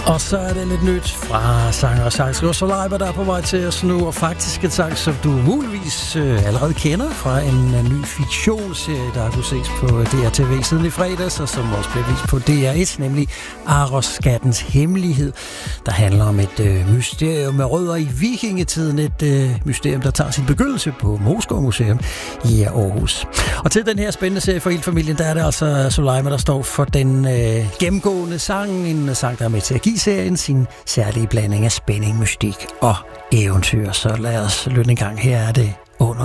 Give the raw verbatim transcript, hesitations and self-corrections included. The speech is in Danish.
Og så er det lidt nyt fra sanger og sangskriver Soleiber, der er på vej til os nu, og faktisk et sang, som du muligvis øh, allerede kender fra en, en ny fiktionsserie, der kunne ses på D R T V siden i fredags, og som også blev vist på D R et, nemlig Aros-skattens hemmelighed, der handler om et øh, mysterium med rødder i vikingetiden, et øh, mysterium, der tager sin begyndelse på Moskov Museum i Aarhus. Og til den her spændende serie for hele familien, der er det altså Soleiber, der står for den øh, gennemgående sang, en sang, der er med til at give serien sin særlige blanding af spænding, mystik og eventyr. Så lad os lytte en gang. Her er det